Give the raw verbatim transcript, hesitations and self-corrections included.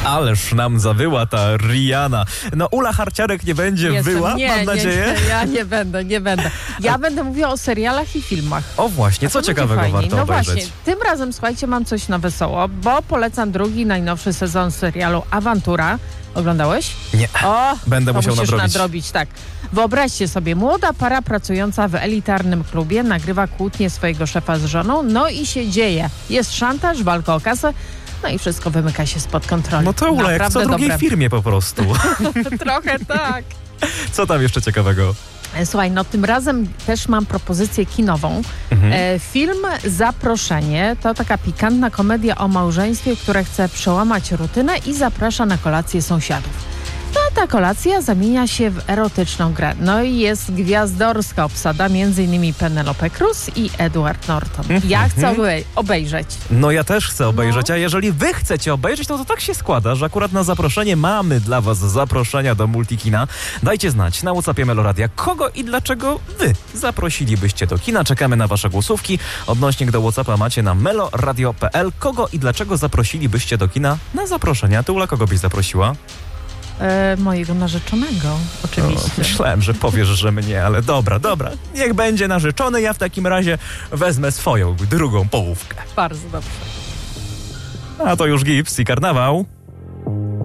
Ależ nam zawyła ta Rihanna. No Ula Harciarek nie będzie Jestem. wyła, nie, mam nadzieję. Nie, nie, ja nie będę, nie będę. Ja będę mówiła o serialach i filmach. O właśnie, co ciekawego warto no obejrzeć? Właśnie, tym razem, słuchajcie, mam coś na wesoło, bo polecam drugi, najnowszy sezon serialu Awantura. Oglądałeś? Nie, O, będę to musiał musisz nadrobić. nadrobić. Tak. Wyobraźcie sobie, młoda para pracująca w elitarnym klubie nagrywa kłótnię swojego szefa z żoną, no i się dzieje. Jest szantaż, walka o kasę, no i wszystko wymyka się spod kontroli. No to Ula, jak w Naprawdę co drugiej dobre. firmie po prostu. Trochę tak. Co tam jeszcze ciekawego? Słuchaj, no tym razem też mam propozycję kinową. Mhm. E, film Zaproszenie to taka pikantna komedia o małżeństwie, które chce przełamać rutynę i zaprasza na kolację sąsiadów. No a ta kolacja zamienia się w erotyczną grę. No i jest gwiazdorska obsada, między innymi Penelope Cruz i Edward Norton. Ja chcę obej- obejrzeć. No ja też chcę obejrzeć, a jeżeli wy chcecie obejrzeć, no to tak się składa, że akurat na zaproszenie mamy dla was zaproszenia do Multikina. Dajcie znać na WhatsAppie Meloradia, kogo i dlaczego wy zaprosilibyście do kina. Czekamy na wasze głosówki. Odnośnik do WhatsAppa macie na meloradio kropka p l. Kogo i dlaczego zaprosilibyście do kina na zaproszenia? Ty, Ula, kogo byś zaprosiła? E, mojego narzeczonego, oczywiście. O, myślałem, że powiesz, że mnie, ale dobra, dobra. Niech będzie narzeczony, ja w takim razie wezmę swoją drugą połówkę. Bardzo dobrze. A to już Gips i Karnawał.